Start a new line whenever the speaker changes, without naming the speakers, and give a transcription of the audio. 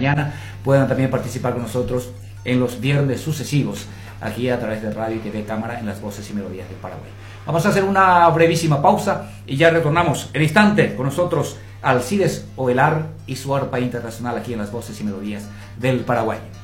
mañana, puedan también participar con nosotros en los viernes sucesivos, aquí a través de Radio y TV Cámara en las Voces y Melodías del Paraguay. Vamos a hacer una brevísima pausa y ya retornamos en instante con nosotros Alcides Ovelar y su arpa internacional aquí en las Voces y Melodías del Paraguay.